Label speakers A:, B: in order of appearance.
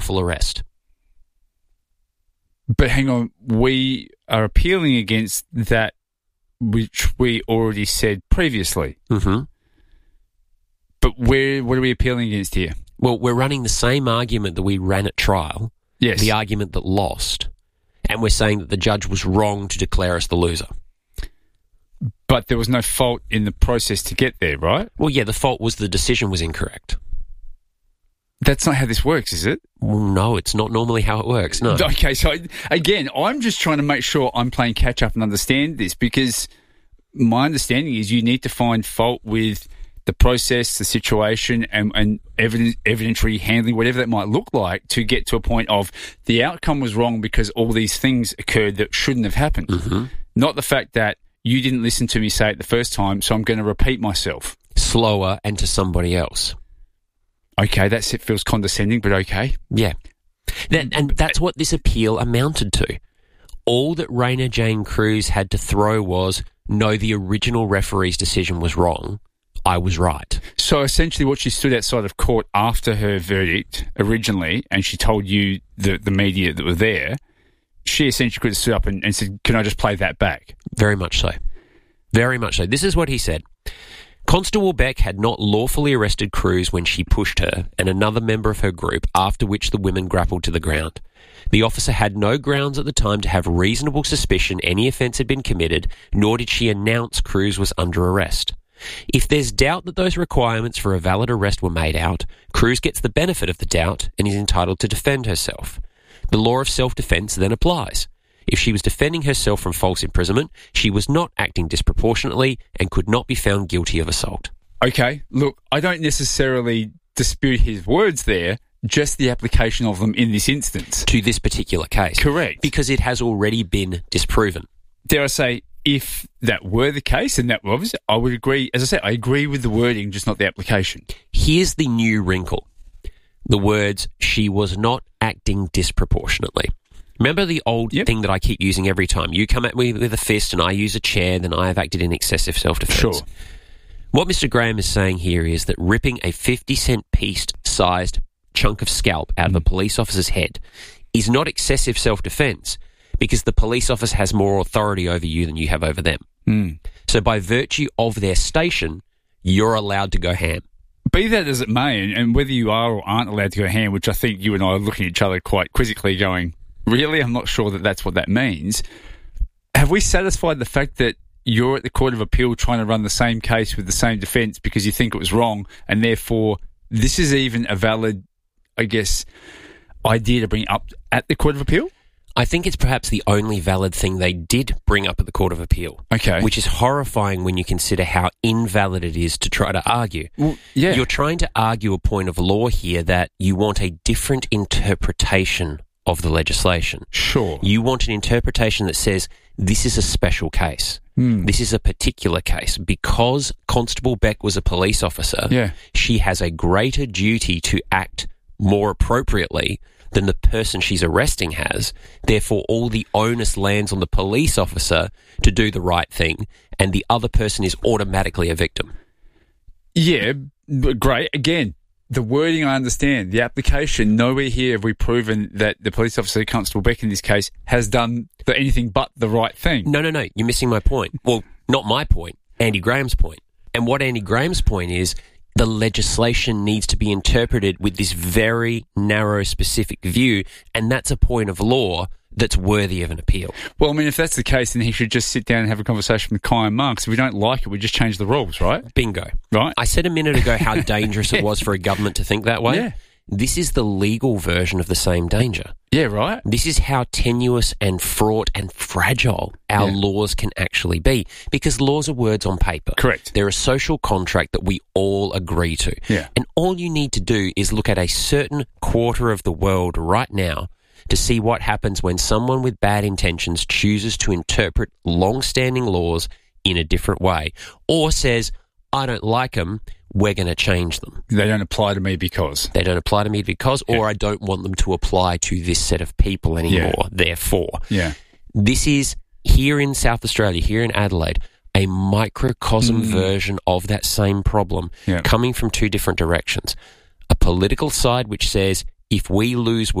A: lawful arrest.
B: But hang on, we are appealing against that which we already said previously.
A: Mm-hmm.
B: But what are we appealing against here?
A: Well, we're running the same argument that we ran at trial,
B: Yes.
A: the argument that lost, and we're saying that the judge was wrong to declare us the loser.
B: But there was no fault in the process to get there, right?
A: Well, yeah, the fault was the decision was incorrect.
B: That's not how this works, is it?
A: Well, no, it's not normally how it works, no.
B: Okay, so again, I'm just trying to make sure I'm playing catch up and understand this, because my understanding is you need to find fault with the process, the situation, and evidentiary handling, whatever that might look like, to get to a point of the outcome was wrong because all these things occurred that shouldn't have happened.
A: Mm-hmm.
B: Not the fact that you didn't listen to me say it the first time, so I'm going to repeat myself.
A: Slower and to somebody else.
B: Okay, it feels condescending, but okay.
A: Yeah. And that's what this appeal amounted to. All that Raina Jane Cruz had to throw was, no, the original referee's decision was wrong. I was right.
B: So essentially what she stood outside of court after her verdict originally, and she told you, the media that were there, she essentially could have stood up and said, can I just play that back?
A: Very much so. Very much so. This is what he said. Constable Beck had not lawfully arrested Cruz when she pushed her and another member of her group, after which the women grappled to the ground. The officer had no grounds at the time to have reasonable suspicion any offence had been committed, nor did she announce Cruz was under arrest. If there's doubt that those requirements for a valid arrest were made out, Cruz gets the benefit of the doubt and is entitled to defend herself. The law of self-defence then applies. If she was defending herself from false imprisonment, she was not acting disproportionately and could not be found guilty of assault.
B: Okay, look, I don't necessarily dispute his words there, just the application of them in this instance.
A: To this particular case.
B: Correct.
A: Because it has already been disproven.
B: Dare I say, if that were the case, and that was, I would agree. As I said, I agree with the wording, just not the application.
A: Here's the new wrinkle. The words, she was not acting disproportionately. Remember the old thing that I keep using every time? You come at me with a fist and I use a chair, then I have acted in excessive self-defense.
B: Sure.
A: What Mr. Graham is saying here is that ripping a 50-cent piece-sized chunk of scalp out of a police officer's head is not excessive self-defense, because the police officer has more authority over you than you have over them. So by virtue of their station, you're allowed to go ham.
B: Be that as it may, and whether you are or aren't allowed to go ham, which I think you and I are looking at each other quite quizzically going, really? I'm not sure that that's what that means. Have we satisfied the fact that you're at the Court of Appeal trying to run the same case with the same defence because you think it was wrong, and therefore this is even a valid, I guess, idea to bring up at the Court of Appeal?
A: I think it's perhaps the only valid thing they did bring up at the Court of Appeal.
B: Okay.
A: Which is horrifying when you consider how invalid it is to try to argue.
B: Well, yeah.
A: You're trying to argue a point of law here that you want a different interpretation of the legislation.
B: Sure.
A: You want an interpretation that says this is a special case. This is a particular case. Because Constable Beck was a police officer, she has a greater duty to act more appropriately than the person she's arresting has. Therefore, all the onus lands on the police officer to do the right thing, and the other person is automatically a victim.
B: Yeah, great. Again, the wording I understand. The application, nowhere here have we proven that the police officer, Constable Beck in this case, has done anything but the right thing.
A: No, you're missing my point. Well, not my point, Andy Graham's point. And what Andy Graham's point is, the legislation needs to be interpreted with this very narrow, specific view, and that's a point of law that's worthy of an appeal.
B: Well, I mean, if that's the case, then he should just sit down and have a conversation with Kyan Marks. If we don't like it, we just change the rules, right?
A: Bingo.
B: Right.
A: I said a minute ago how dangerous it was for a government to think that way.
B: Yeah.
A: This is the legal version of the same danger.
B: Yeah, right.
A: This is how tenuous and fraught and fragile our laws can actually be, because laws are words on paper.
B: Correct.
A: They're a social contract that we all agree to.
B: Yeah.
A: And all you need to do is look at a certain quarter of the world right now to see what happens when someone with bad intentions chooses to interpret long-standing laws in a different way, or says, I don't like them, we're going to change them.
B: They don't apply to me because.
A: They don't apply to me because, or I don't want them to apply to this set of people anymore, therefore.
B: Yeah.
A: This is, here in South Australia, here in Adelaide, a microcosm version of that same problem, coming from two different directions. A political side which says, if we lose